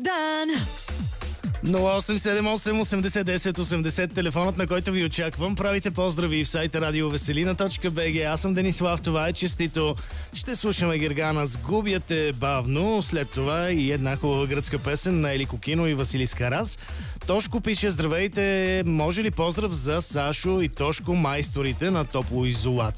Богдан. 0878 80 10 80, телефонът, на който ви очаквам. Правите поздрави в сайта radioveselina.bg. Аз съм Денислав, това е честито. Ще слушаме Гергана с "Губяте бавно", след това и една хубава гръцка песен на Ели Кокино и Василис Карас. Тошко пише: "Здравейте, може ли поздрав за Сашо и Тошко, майсторите на топлоизолация?"